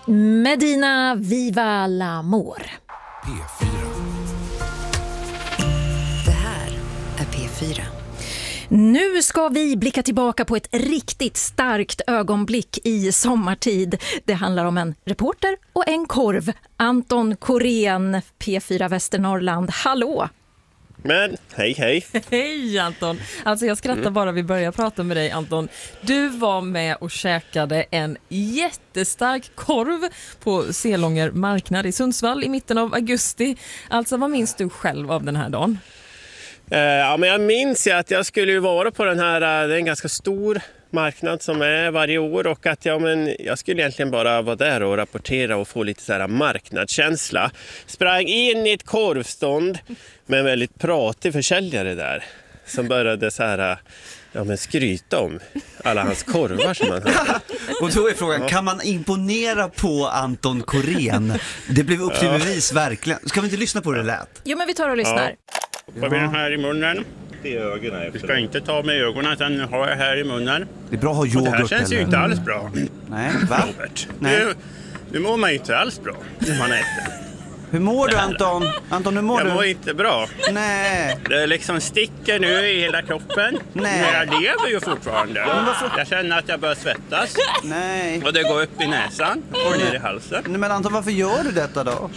Medina Viva l'Amor. P4. Det här är P4. Nu ska vi blicka tillbaka på ett riktigt starkt ögonblick i sommartid. Det handlar om en reporter och en korv. Anton Korén, P4 Västernorrland. Hallå! Men, hej. Hej Anton. Alltså jag skrattar bara vi börjar prata med dig Anton. Du var med och käkade en jättestark korv på Selånger marknad i Sundsvall i mitten av augusti. Alltså vad minns du själv av den här dagen? Ja, men jag minns ju att jag skulle ju vara på den här, det är en ganska stor marknad som är varje år, och att jag skulle egentligen bara vara där och rapportera och få lite så här marknadskänsla. Sprang in i ett korvstånd med en väldigt pratig försäljare där som började så här, skryta om alla hans korvar som han hade. Och då är frågan, kan man imponera på Anton Korén? Det blev upp till bevis, verkligen. Ska vi inte lyssna på det lät? Jo, men vi tar och lyssnar. Vad blir den här i munnen? Det är ögonen. Du ska inte ta med ögonen, sen har jag här i munnen. Det är bra att ha Och det här yoghurt. känns ju inte alls bra. Nej, va? Robert. Nej. Nu mår man inte alls bra när man äter. Hur mår du Anton? Anton, hur mår Jag mår du? inte bra. Nej. Det liksom sticker nu i hela kroppen. Nej. Men jag lever ju fortfarande. Jag känner att jag börjar svettas. Nej. Och det går upp i näsan och ner i halsen. Nej, men Anton, varför gör du detta då?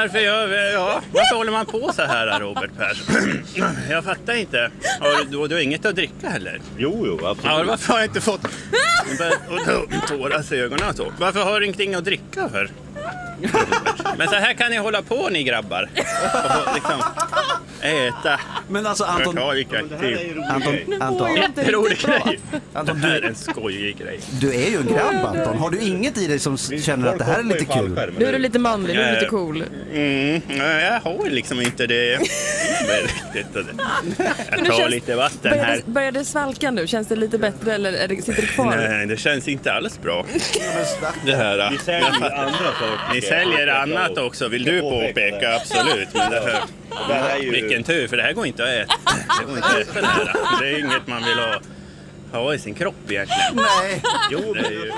Varför håller man på så här, Robert Persson? Jag fattar inte. Har du inget att dricka heller? Jo, absolut. Ja, varför har jag inte fått tåras i ögonen och så? Varför har du ingenting att dricka för? Men så här kan ni hålla på, ni grabbar. Och liksom äta. Men alltså Anton, Anton, Jätterolig grej. Anton, Det här är en skojig grej. du är ju en grabb Anton. Har du inget i dig som känner att det här är lite kul? Nu är du lite manlig, nu är du lite cool. Jag har liksom inte det. Jag tar lite vatten här. Börjar det svalka nu? Känns det lite bättre eller sitter det kvar? Nej, det känns inte alls bra. Det här. Vi säljer andra saker. Ni säljer annat också, vill du påpeka? Absolut. Men det här är ju... Vilken tur, för det här går inte att äta. Det går inte att äta det här. Det är inget man vill ha i sin kropp egentligen. Nej. Jo, det är ju...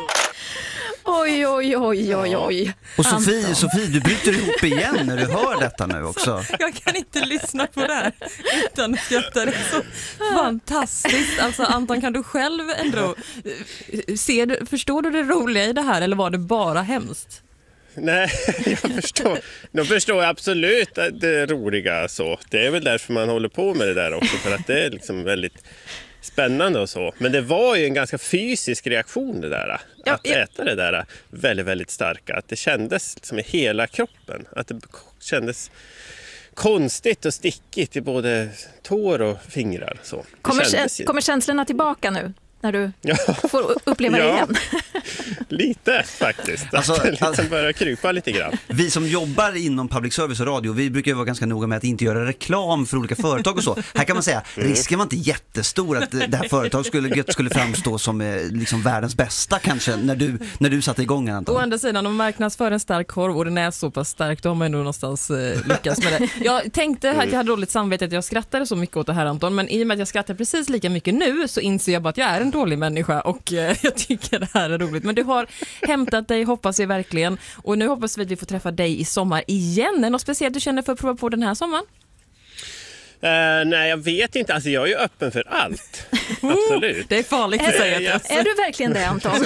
Oj. Och Sofie, du bryter ihop igen när du hör detta nu också. Jag kan inte lyssna på det här utan att skratta. Det är så fantastiskt. Alltså Anton, kan du själv ändå förstår du det roliga i det här, eller var det bara hemskt? Nej, jag förstår absolut det roliga så. Det är väl därför man håller på med det där också, för att det är liksom väldigt spännande och så. Men det var ju en ganska fysisk reaktion det där. Att äta det där väldigt, väldigt starka. Att det kändes liksom i hela kroppen. Att det kändes konstigt och stickigt i både tår och fingrar. Så. Kommer känslorna tillbaka nu? När du får uppleva det igen. Lite faktiskt. Alltså, börjar krypa lite grann. Vi som jobbar inom public service och radio, vi brukar ju vara ganska noga med att inte göra reklam för olika företag och så. Här kan man säga, risken var inte jättestor att det här företaget skulle framstå som liksom världens bästa kanske när du satte igång Anton. Å andra sidan, om marknadsför en stark korv och den är så pass stark, då har man ändå någonstans lyckats med det. Jag tänkte att jag hade dåligt samvete att jag skrattade så mycket åt det här Anton, men i och med att jag skrattar precis lika mycket nu så inser jag bara att jag är en dålig människa och jag tycker det här är roligt. Men du har hämtat dig, hoppas jag verkligen. Och nu hoppas vi att vi får träffa dig i sommar igen. Är det något speciellt du känner för att prova på den här sommaren? Nej, jag vet inte. Alltså, jag är ju öppen för allt. Absolut. Det är farligt att säga. Är du verkligen det, Anton?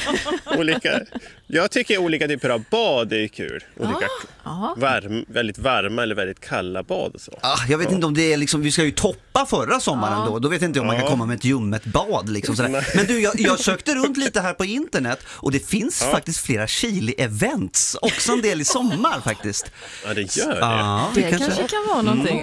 Jag tycker olika typer av bad är kul. Olika väldigt varma eller väldigt kalla bad och så. Jag vet inte om det är liksom, vi ska ju toppa förra sommaren då. Då vet inte om man kan komma med ett ljummet bad liksom sådär. Men du, jag sökte runt lite här på internet och det finns faktiskt flera Chili-events. Också en del i sommar faktiskt. Ja, det gör det. Det kanske kan vara någonting.